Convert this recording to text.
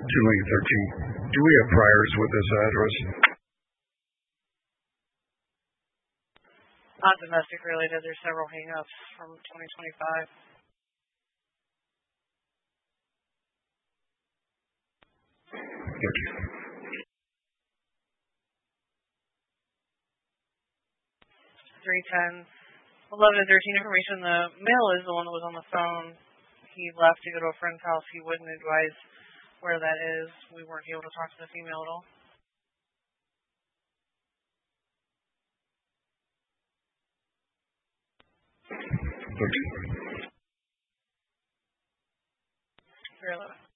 213. Do we have priors with this address? Not domestic related. There's several hang-ups from 2025. Thank you. 310. 11 and 13 information. The male is the one that was on the phone. He left to go to a friend's house. He wouldn't advise where that is. We weren't able to talk to the female at all. Okay. 311.